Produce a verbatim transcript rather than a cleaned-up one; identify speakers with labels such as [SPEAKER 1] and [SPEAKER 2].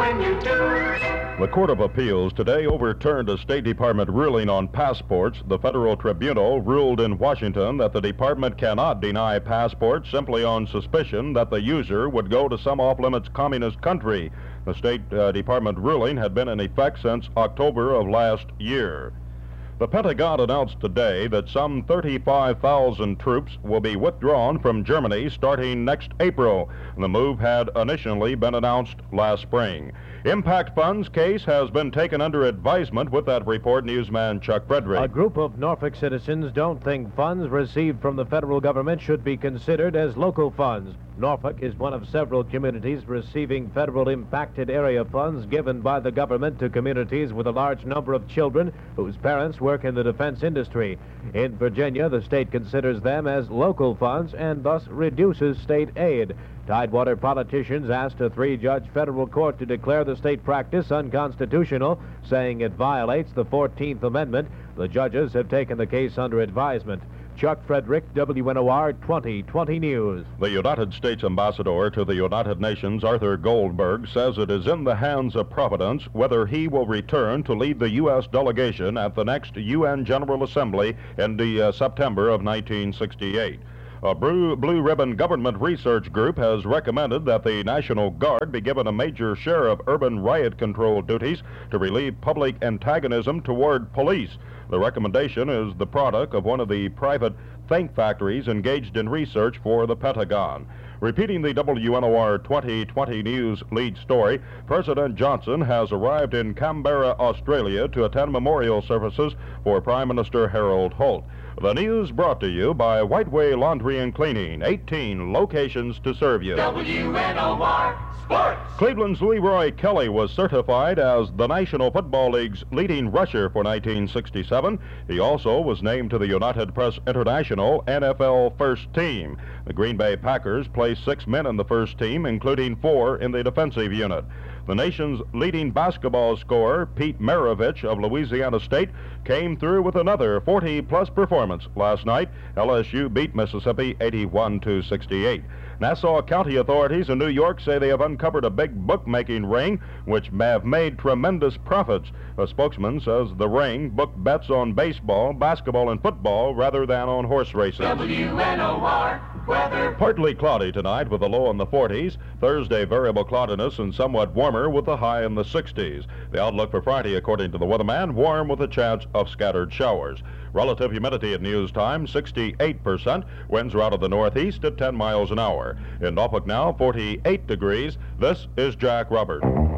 [SPEAKER 1] when you do.
[SPEAKER 2] The Court of Appeals today overturned a State Department ruling on passports. The federal tribunal ruled in Washington that the department cannot deny passports simply on suspicion that the user would go to some off-limits communist country. The State uh, Department ruling had been in effect since October of last year. The Pentagon announced today that some thirty-five thousand troops will be withdrawn from Germany starting next April. The move had initially been announced last spring. Impact Fund's case has been taken under advisement. With that report, newsman Chuck Frederick.
[SPEAKER 3] A group of Norfolk citizens don't think funds received from the federal government should be considered as local funds. Norfolk is one of several communities receiving federal impacted area funds given by the government to communities with a large number of children whose parents work in the defense industry. In Virginia, the state considers them as local funds and thus reduces state aid. Tidewater politicians asked a three-judge federal court to declare the state practice unconstitutional, saying it violates the fourteenth Amendment. The judges have taken the case under advisement. Chuck Frederick, W N O R twenty twenty News.
[SPEAKER 2] The United States Ambassador to the United Nations, Arthur Goldberg, says it is in the hands of Providence whether he will return to lead the U S delegation at the next U N General Assembly in the uh, September of nineteen sixty-eight. A Blue, Blue Ribbon Government Research Group has recommended that the National Guard be given a major share of urban riot control duties to relieve public antagonism toward police. The recommendation is the product of one of the private think factories engaged in research for the Pentagon. Repeating the W N O R twenty twenty News lead story, President Johnson has arrived in Canberra, Australia to attend memorial services for Prime Minister Harold Holt. The news brought to you by Whiteway Laundry and Cleaning, eighteen locations to serve you.
[SPEAKER 1] W N O R Sports.
[SPEAKER 2] Cleveland's Leroy Kelly was certified as the National Football League's leading rusher for nineteen sixty-seven. He also was named to the United Press International N F L First Team. The Green Bay Packers placed six men in the first team, including four in the defensive unit. The nation's leading basketball scorer, Pete Maravich of Louisiana State, came through with another forty-plus performance last night. L S U beat Mississippi eighty-one to sixty-eight. Nassau County authorities in New York say they have uncovered a big bookmaking ring which have made tremendous profits. A spokesman says the ring booked bets on baseball, basketball, and football rather than on horse races.
[SPEAKER 1] W N O R weather.
[SPEAKER 2] Partly cloudy tonight with a low in the forties. Thursday, variable cloudiness and somewhat warmer with a high in the sixties. The outlook for Friday, according to the weatherman, warm with a chance of scattered showers. Relative humidity at news time, sixty-eight percent. Winds are out of the northeast at ten miles an hour. In Norfolk now, forty-eight degrees. This is Jack Roberts.